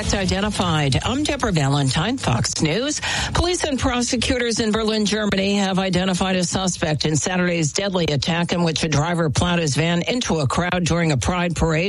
suspects identified. I'm Deborah Valentine, Fox News. Police and prosecutors in Berlin, Germany have identified a suspect in Saturday's deadly attack in which a driver plowed his van into a crowd during a pride parade.